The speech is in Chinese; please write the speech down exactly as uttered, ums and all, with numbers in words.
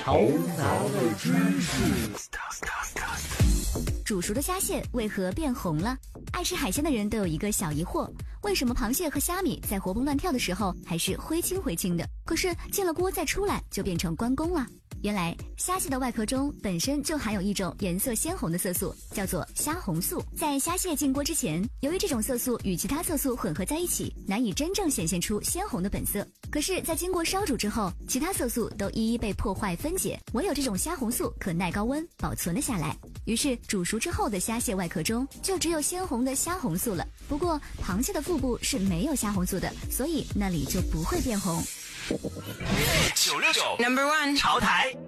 头脑的知识。 煮熟的虾蟹为何变红了？爱吃海鲜的人都有一个小疑惑，为什么螃蟹和虾米在活蹦乱跳的时候还是灰青灰青的，可是进了锅再出来就变成关公了？原来虾蟹的外壳中本身就含有一种颜色鲜红的色素，叫做虾红素。在虾蟹进锅之前，由于这种色素与其他色素混合在一起，难以真正显现出鲜红的本色。可是在经过烧煮之后，其他色素都一一被破坏分解，唯有这种虾红素可耐高温保存了下来。于是煮熟之后的虾蟹外壳中就只有鲜红的虾红素了。不过螃蟹的腹部是没有虾红素的，所以那里就不会变红。 九六九 Number One 潮台。